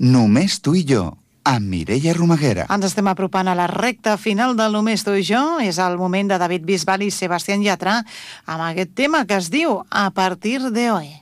Només tu i jo, amb Mireia Romaguera. Ens estem apropant a la recta final del Només tu i jo. És el moment de David Bisbal i Sebastián Yatra amb aquest tema que es diu A partir de hoy.